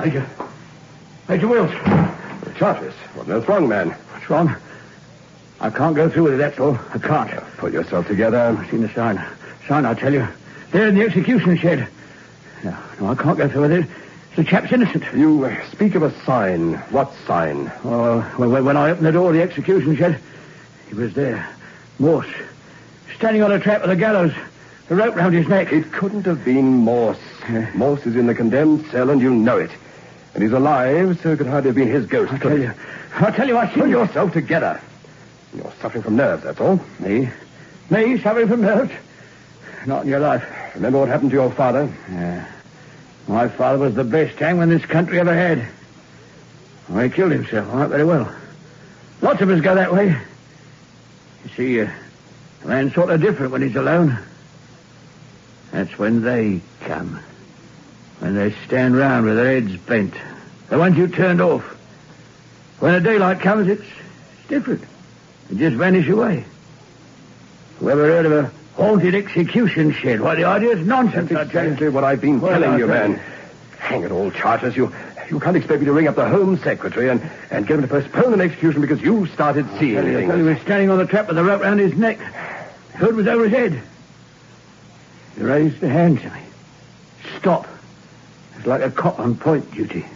Major Wills. Charteris, what on earth's wrong, man? What's wrong? I can't go through with it, that's all. I can't. Pull yourself together. I've seen the sign. Sign, I'll tell you. There in the execution shed. No, I can't go through with it. The chap's innocent. You speak of a sign. What sign? Oh, when I opened the door of the execution shed, he was there. Morse. Standing on a trap of the gallows. The rope round his neck. It couldn't have been Morse. Morse is in the condemned cell, and you know it. And he's alive, so it could hardly have been his ghost. I'll tell you, I see. Pull yourself together. You're suffering from nerves, that's all. Me? Me suffering from nerves? Not in your life. Remember what happened to your father? Yeah. My father was the best hangman this country ever had. Well, he killed himself, all right, very well. Lots of us go that way. You see, a man's sort of different when he's alone. That's when they come. When they stand round with their heads bent. The ones you turned off. When the daylight comes, it's different. They just vanish away. Whoever heard of a haunted execution shed? Why, the idea's nonsense. That's exactly what I've been telling you, man. Hang it all, Charteris. You can't expect me to ring up the Home Secretary and get him to postpone an execution because you started seeing things. I tell you, he was standing on the trap with the rope round his neck. The hood was over his head. He raised a hand to me. Stop. It's like a cop on point duty.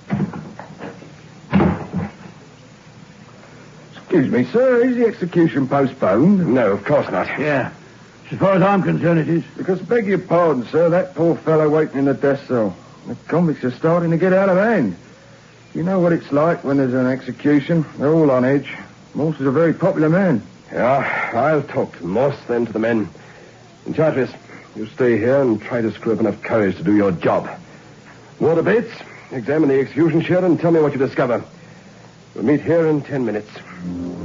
Excuse me, sir. Is the execution postponed? No, of course not. Yeah. As far as I'm concerned, it is. Because, beg your pardon, sir, that poor fellow waiting in the death cell. The convicts are starting to get out of hand. You know what it's like when there's an execution. They're all on edge. Morse is a very popular man. Yeah, I'll talk to Morse, then to the men. And Charteris, you stay here and try to screw up enough courage to do your job. Water Bates, examine the execution shed and tell me what you discover. We'll meet here in 10 minutes.